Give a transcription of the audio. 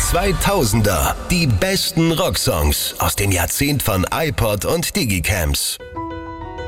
2000er. Die besten Rocksongs aus dem Jahrzehnt von iPod und Digicams.